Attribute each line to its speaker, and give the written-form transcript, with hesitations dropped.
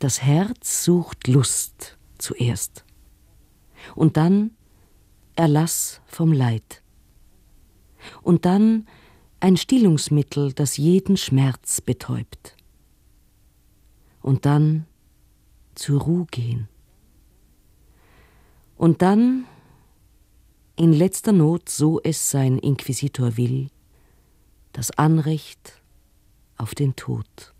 Speaker 1: Das Herz sucht Lust zuerst und dann Erlass vom Leid und dann ein Stillungsmittel, das jeden Schmerz betäubt und dann zur Ruhe gehen und dann in letzter Not, so es sein Inquisitor will, das Anrecht auf den Tod.